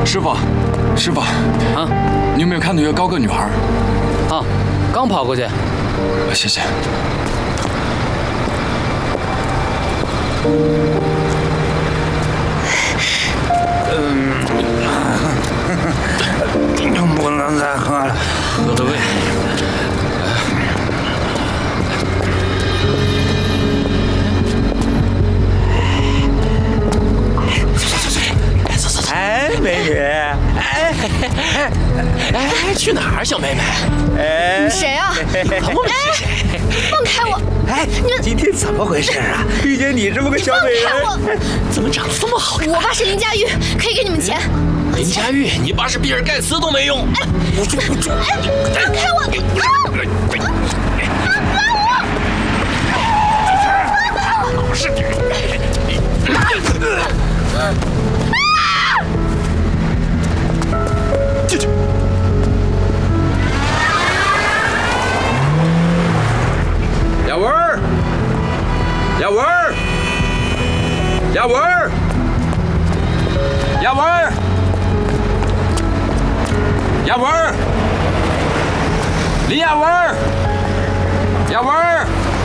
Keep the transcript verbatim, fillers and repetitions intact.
师傅，师傅啊， 你有没有看到一个高个女孩？ 啊，刚跑过去。 谢谢。 嗯，不能再喝了， 喝的胃。 哎，美女，哎哎哎，去哪儿，小妹妹？ 哎， 你谁啊？ 我是谁？ 放开我！ 哎，你们今天怎么回事啊？遇见你这么个小美人， 放开我！ 怎么长得这么好看？ 我爸是林佳玉，可以给你们钱。 林佳玉，你爸是比尔盖茨都没用。 哎，我就我就，哎，放开我！ 老实点。进去。 亚文儿，亚文儿，亚文儿，亚文儿，亚文儿，林亚文儿，亚文儿。